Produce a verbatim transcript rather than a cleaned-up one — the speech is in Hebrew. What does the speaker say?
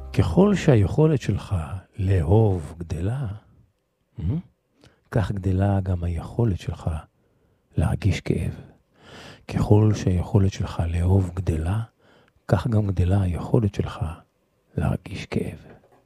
ככל שהיכולת שלך לאהוב גדלה, כך גדלה גם היכולת שלך להרגיש כאב. ככל שהיכולת שלך לאהוב גדלה, כך גם גדלה היכולת שלך להרגיש כאב.